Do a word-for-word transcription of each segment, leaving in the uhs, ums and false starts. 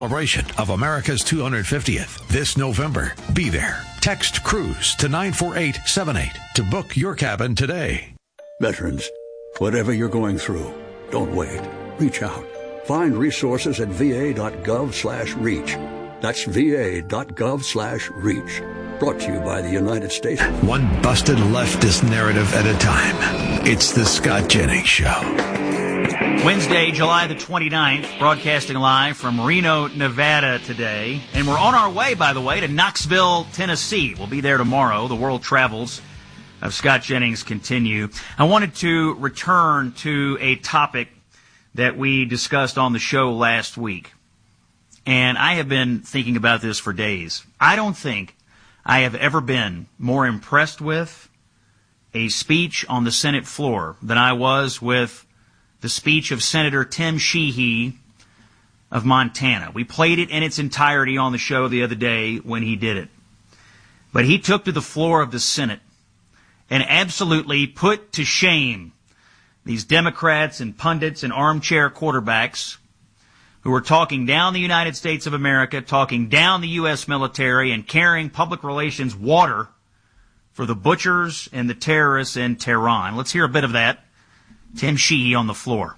Celebration of America's two hundred fiftieth this November. Be there. Text CRUISE to nine four eight seven eight to book your cabin today. Veterans, whatever you're going through, don't wait. Reach out. Find resources at va.gov slash reach. That's va.gov slash reach. Brought to you by the United States. One busted leftist narrative at a time. It's the Scott Jennings Show. Wednesday, July the twenty-ninth, broadcasting live from Reno, Nevada today. And we're on our way, by the way, to Knoxville, Tennessee. We'll be there tomorrow. The world travels of Scott Jennings continue. I wanted to return to a topic that we discussed on the show last week. And I have been thinking about this for days. I don't think I have ever been more impressed with a speech on the Senate floor than I was with the speech of Senator Tim Sheehy of Montana. We played it in its entirety on the show the other day when he did it. But he took to the floor of the Senate and absolutely put to shame these Democrats and pundits and armchair quarterbacks who are talking down the United States of America, talking down the U S military, and carrying public relations water for the butchers and the terrorists in Tehran. Let's hear a bit of that. Tim Sheehy on the floor.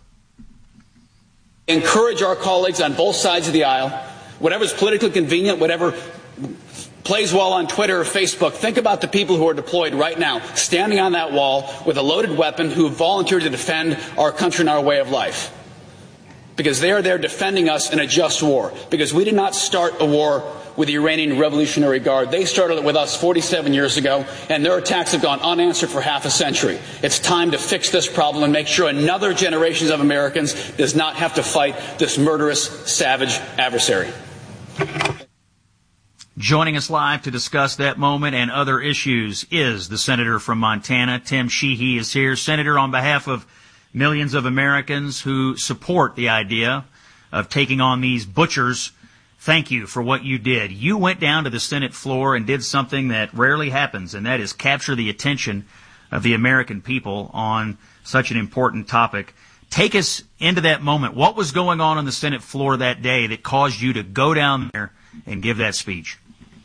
Encourage our colleagues on both sides of the aisle, whatever's politically convenient, whatever plays well on Twitter or Facebook. Think about the people who are deployed right now, standing on that wall with a loaded weapon, who volunteered to defend our country and our way of life. Because they are there defending us in a just war. Because we did not start a war with the Iranian Revolutionary Guard. They started it with us forty-seven years ago, and their attacks have gone unanswered for half a century. It's time to fix this problem and make sure another generation of Americans does not have to fight this murderous, savage adversary. Joining us live to discuss that moment and other issues is the senator from Montana. Tim Sheehy is here. Senator, on behalf of millions of Americans who support the idea of taking on these butchers, thank you for what you did. You went down to the Senate floor and did something that rarely happens, and that is capture the attention of the American people on such an important topic. Take us into that moment. What was going on on the Senate floor that day that caused you to go down there and give that speech?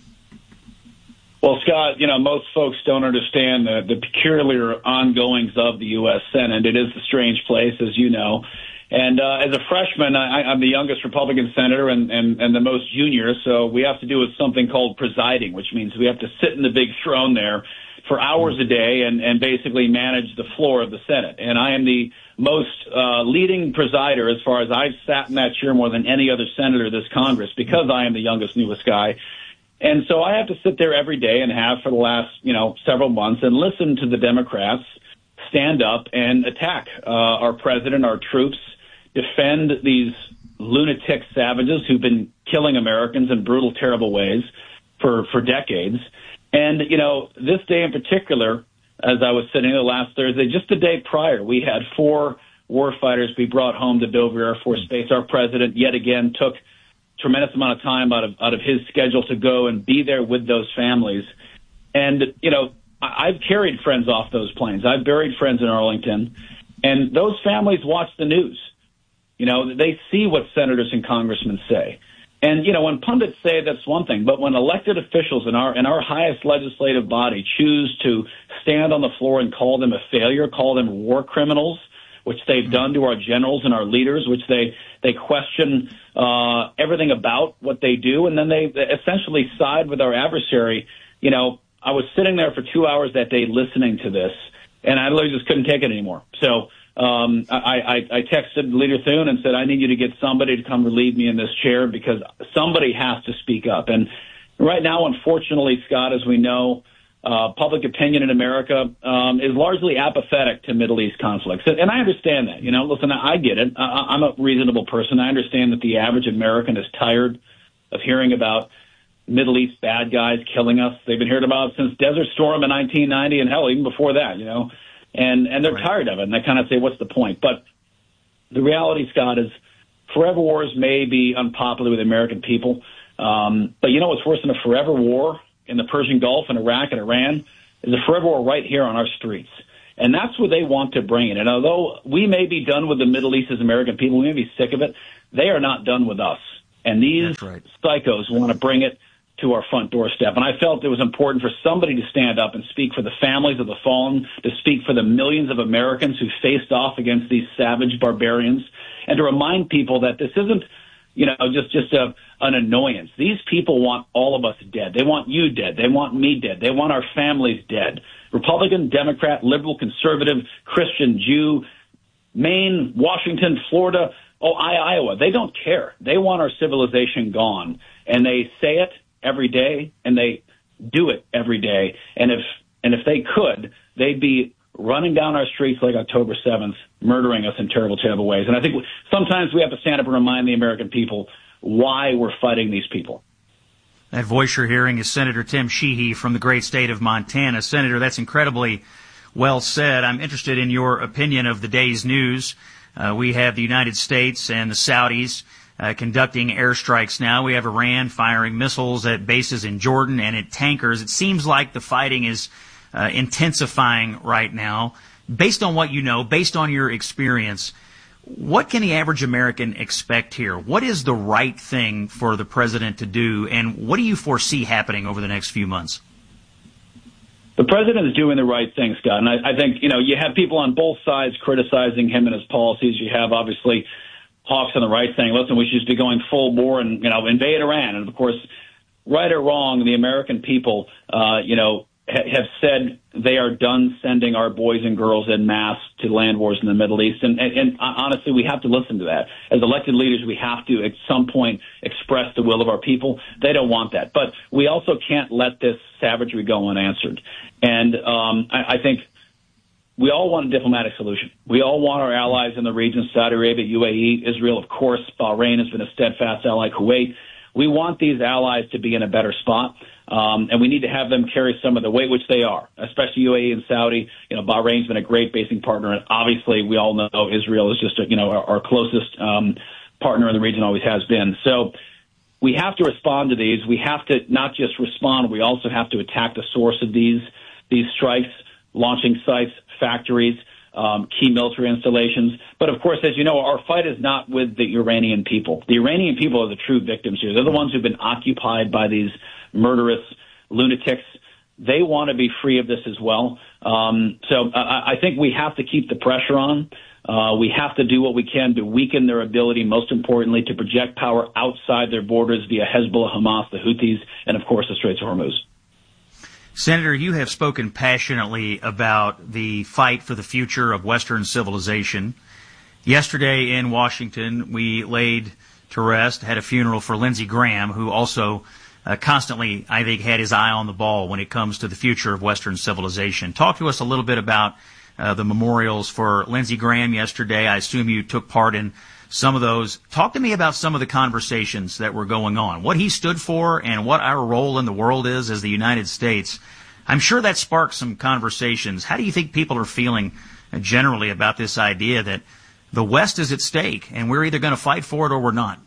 Well, Scott, you know, most folks don't understand the, the peculiar ongoings of the U S Senate. It is a strange place, as you know. And uh, as a freshman, I, I'm the youngest Republican senator and, and, and the most junior, so we have to do something called presiding, which means we have to sit in the big throne there for hours a day and, and basically manage the floor of the Senate. And I am the most uh, leading presider as far as I've sat in that chair more than any other senator this Congress, because I am the youngest, newest guy. And so I have to sit there every day and have for the last, you know, several months and listen to the Democrats stand up and attack uh, our president, our troops, defend these lunatic savages who've been killing Americans in brutal, terrible ways for, for decades. And, you know, this day in particular, as I was sitting there last Thursday, just the day prior, we had four warfighters we brought home to Dover Air Force Base. Our president, yet again, took tremendous amount of time out of out of his schedule to go and be there with those families. And, you know, I've carried friends off those planes. I've buried friends in Arlington. And those families watch the news. You know, they see what senators and congressmen say. And, you know, when pundits say, that's one thing. But when elected officials in our in our highest legislative body choose to stand on the floor and call them a failure, call them war criminals, which they've done to our generals and our leaders, which they, they question uh, everything about what they do, and then they essentially side with our adversary. You know, I was sitting there for two hours that day listening to this, and I literally just couldn't take it anymore. So um, I, I, I texted Leader Thune and said, I need you to get somebody to come relieve me in this chair, because somebody has to speak up. And right now, unfortunately, Scott, as we know, Uh, public opinion in America um, is largely apathetic to Middle East conflicts. And, and I understand that. You know, listen, I, I get it. I, I'm a reasonable person. I understand that the average American is tired of hearing about Middle East bad guys killing us. They've been hearing about it since Desert Storm in nineteen ninety, and hell, even before that, you know. And, and they're right. tired of it, and they kind of say, what's the point? But the reality, Scott, is forever wars may be unpopular with the American people. Um, but you know what's worse than a forever war in the Persian Gulf and Iraq and Iran is a forever war right here on our streets. And that's where they want to bring it. And although we may be done with the Middle East as American people, we may be sick of it, they are not done with us. And these right. psychos want to bring it to our front doorstep. And I felt it was important for somebody to stand up and speak for the families of the fallen, to speak for the millions of Americans who faced off against these savage barbarians, and to remind people that this isn't, you know, just, just a, an annoyance. These people want all of us dead. They want you dead. They want me dead. They want our families dead. Republican, Democrat, liberal, conservative, Christian, Jew, Maine, Washington, Florida, oh, I, Iowa. They don't care. They want our civilization gone. And they say it every day, and they do it every day. And if and if they could, they'd be running down our streets like October seventh, murdering us in terrible, terrible ways. And I think sometimes we have to stand up and remind the American people why we're fighting these people. That voice you're hearing is Senator Tim Sheehy from the great state of Montana. Senator, that's incredibly well said. I'm interested in your opinion of the day's news. Uh, we have the United States and the Saudis Uh, conducting airstrikes now. We have Iran firing missiles at bases in Jordan and at tankers. It seems like the fighting is uh, intensifying right now. Based on what you know, based on your experience, what can the average American expect here? What is the right thing for the president to do, and what do you foresee happening over the next few months? The president is doing the right thing, Scott, and I, I think, you know, you have people on both sides criticizing him and his policies. You have, obviously, hawks on the right saying, listen, we should just be going full bore and, you know, invade Iran. And, of course, right or wrong, the American people, uh, you know, ha- have said they are done sending our boys and girls en masse to land wars in the Middle East. And, and, and honestly, we have to listen to that. As elected leaders, we have to at some point express the will of our people. They don't want that. But we also can't let this savagery go unanswered. And um, I, I think we all want a diplomatic solution. We all want our allies in the region, Saudi Arabia, U A E, Israel, of course. Bahrain has been a steadfast ally, Kuwait. We want these allies to be in a better spot, um, and we need to have them carry some of the weight, which they are, especially U A E and Saudi. You know, Bahrain's been a great basing partner, and obviously we all know Israel is just, a, you know, our, our closest um, partner in the region, always has been. So we have to respond to these. We have to not just respond, we also have to attack the source of these these strikes, launching sites, factories, um, key military installations. But, of course, as you know, our fight is not with the Iranian people. The Iranian people are the true victims here. They're the ones who've been occupied by these murderous lunatics. They want to be free of this as well. Um, so I, I think we have to keep the pressure on. Uh, we have to do what we can to weaken their ability, most importantly, to project power outside their borders via Hezbollah, Hamas, the Houthis, and, of course, the Straits of Hormuz. Senator, you have spoken passionately about the fight for the future of Western civilization. Yesterday in Washington, we laid to rest, had a funeral for Lindsey Graham, who also uh, constantly, I think, had his eye on the ball when it comes to the future of Western civilization. Talk to us a little bit about uh, the memorials for Lindsey Graham yesterday. I assume you took part in some of those. Talk to me about some of the conversations that were going on, what he stood for and what our role in the world is as the United States. I'm sure that sparked some conversations. How do you think people are feeling generally about this idea that the West is at stake and we're either going to fight for it or we're not?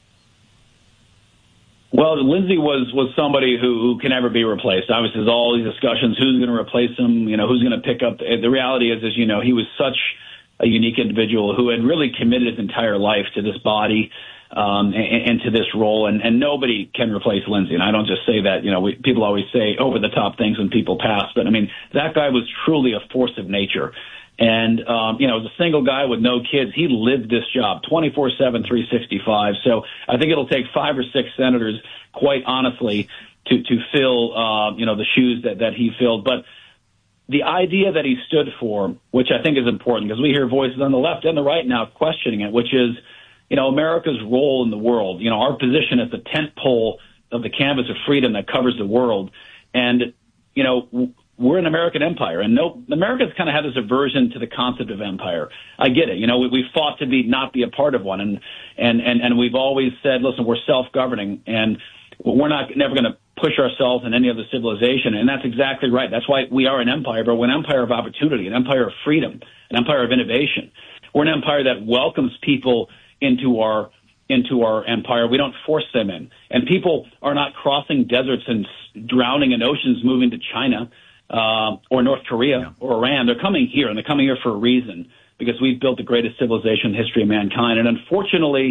Well, Lindsey was, was somebody who, who can never be replaced. Obviously, there's all these discussions, who's going to replace him, you know, who's going to pick up. The reality is, as you know, he was such a unique individual who had really committed his entire life to this body um, and, and to this role, and, and nobody can replace Lindsey. And I don't just say that, you know, we, people always say over-the-top things when people pass, but, I mean, that guy was truly a force of nature. And, um, you know, as a single guy with no kids, he lived this job twenty-four seven, three sixty-five. So I think it'll take five or six senators, quite honestly, to, to fill, uh, you know, the shoes that, that he filled. But the idea that he stood for, which I think is important, because we hear voices on the left and the right now questioning it, which is, you know, America's role in the world, you know, our position as the tent pole of the canvas of freedom that covers the world. And, you know, we're an American empire, and no, America's kind of had this aversion to the concept of empire. I get it. You know, we, we fought to be not be a part of one, and and and and we've always said, listen, we're self-governing, and we're not never going to push ourselves in any other civilization. And that's exactly right. That's why we are an empire, but we're an empire of opportunity, an empire of freedom, an empire of innovation. We're an empire that welcomes people into our into our empire. We don't force them in, and people are not crossing deserts and drowning in oceans, moving to China. Uh, or North Korea yeah. or Iran. They're coming here, and they're coming here for a reason, because we've built the greatest civilization in the history of mankind. And unfortunately,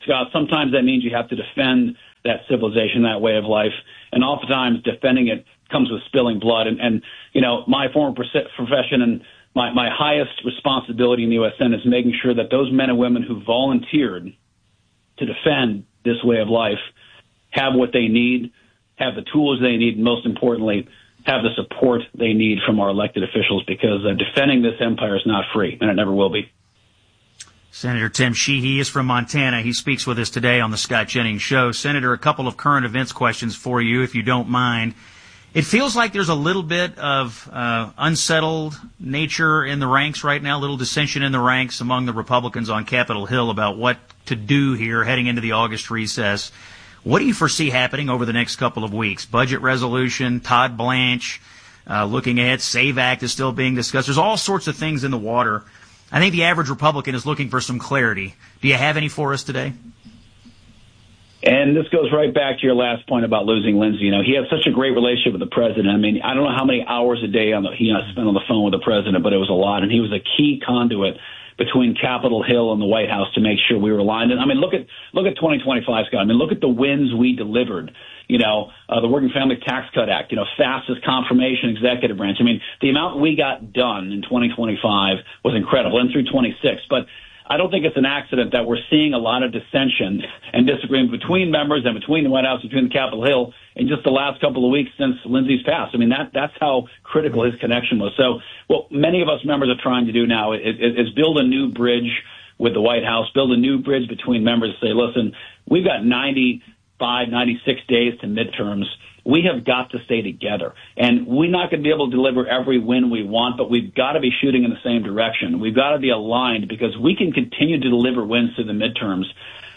Scott, sometimes that means you have to defend that civilization, that way of life. And oftentimes defending it comes with spilling blood. And, and you know, my former profession and my, my highest responsibility in the U S Senate is making sure that those men and women who volunteered to defend this way of life have what they need, have the tools they need, and most importantly, have the support they need from our elected officials, because uh, defending this empire is not free, and it never will be. Senator Tim Sheehy is from Montana. He speaks with us today on the Scott Jennings Show. Senator, a couple of current events questions for you, if you don't mind. It feels like there's a little bit of uh, unsettled nature in the ranks right now, a little dissension in the ranks among the Republicans on Capitol Hill about what to do here heading into the August recess. What do you foresee happening over the next couple of weeks? Budget resolution, Todd Blanche, uh, looking ahead, SAVE Act is still being discussed. There's all sorts of things in the water. I think the average Republican is looking for some clarity. Do you have any for us today? And this goes right back to your last point about losing Lindsey. You know, he has such a great relationship with the president. I mean, I don't know how many hours a day on the, he spent on the phone with the president, but it was a lot. And he was a key conduit between Capitol Hill and the White House to make sure we were aligned. And I mean, look at look at twenty twenty-five, Scott. I mean, look at the wins we delivered. You know, uh, the Working Family Tax Cut Act, you know, fastest confirmation executive branch. I mean, the amount we got done in twenty twenty-five was incredible, and through twenty-six. But I don't think it's an accident that we're seeing a lot of dissension and disagreement between members and between the White House, between the Capitol Hill in just the last couple of weeks since Lindsey's passed. I mean, that that's how critical his connection was. So what many of us members are trying to do now is, is build a new bridge with the White House, build a new bridge between members to say, listen, we've got ninety-five, ninety-six days to midterms. We have got to stay together. And we're not going to be able to deliver every win we want, but we've got to be shooting in the same direction. We've got to be aligned, because we can continue to deliver wins to the midterms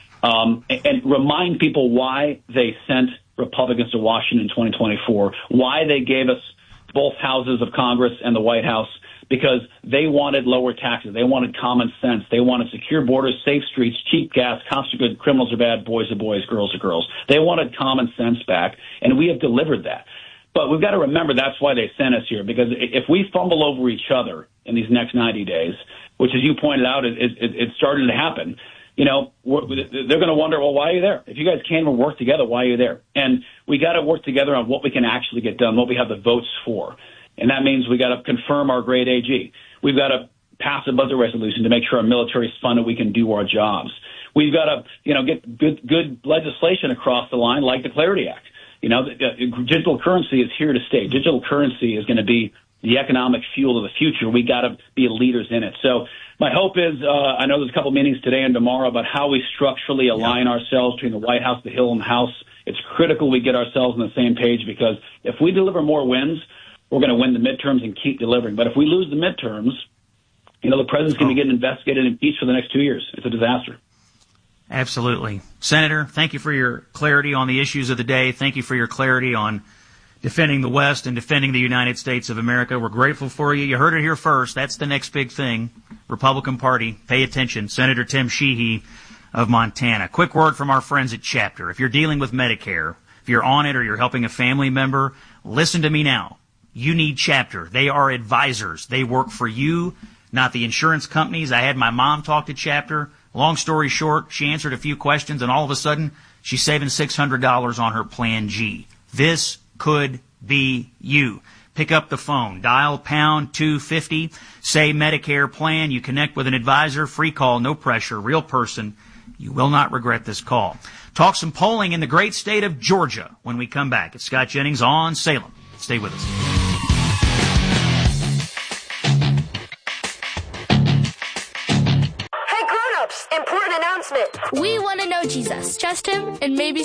um, and, and remind people why they sent Republicans to Washington in twenty twenty-four, why they gave us both houses of Congress and the White House, because they wanted lower taxes. They wanted common sense. They wanted secure borders, safe streets, cheap gas, cops are good, criminals are bad, boys are boys, girls are girls. They wanted common sense back, and we have delivered that. But we've got to remember that's why they sent us here, because if we fumble over each other in these next ninety days, which, as you pointed out, it, it, it started to happen, you know, they're going to wonder, well, why are you there? If you guys can't even work together, why are you there? And we got to work together on what we can actually get done, what we have the votes for. And that means we got to confirm our great A G. We've got to pass a budget resolution to make sure our military is funded, we can do our jobs. We've got to, you know, get good, good legislation across the line, like the Clarity Act. You know, the, the, digital currency is here to stay. Digital currency is going to be the economic fuel of the future. We got to be leaders in it. So my hope is, uh, I know there's a couple meetings today and tomorrow about how we structurally align yeah. ourselves between the White House, the Hill, and the House. It's critical we get ourselves on the same page, because if we deliver more wins, we're going to win the midterms and keep delivering. But if we lose the midterms, you know, the president's going to be getting investigated and impeached for the next two years. It's a disaster. Absolutely. Senator, thank you for your clarity on the issues of the day. Thank you for your clarity on defending the West and defending the United States of America. We're grateful for you. You heard it here first. That's the next big thing. Republican Party, pay attention. Senator Tim Sheehy of Montana. Quick word from our friends at Chapter. If you're dealing with Medicare, if you're on it or you're helping a family member, listen to me now. You need Chapter. They are advisors. They work for you, not the insurance companies. I had my mom talk to Chapter. Long story short, she answered a few questions, and all of a sudden, she's saving six hundred dollars on her Plan G. This could be you. Pick up the phone, dial pound two fifty, say Medicare plan. You connect with an advisor, free call, no pressure, real person. You will not regret this call. Talk some polling in the great state of Georgia when we come back. It's Scott Jennings on Salem. Stay with us. Important announcement. We want to know Jesus. Trust him and maybe